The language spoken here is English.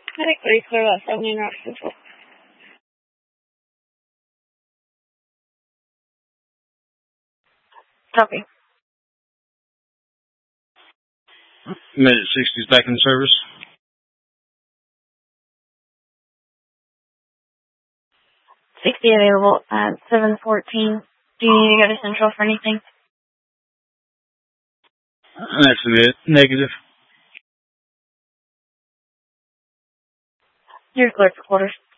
I think pretty clear about 70 Rock Central. Copy. Minute 60 is back in service. $60 available at 7:14. Do you need to go to Central for anything? That's it. Negative. You're clear for quarters.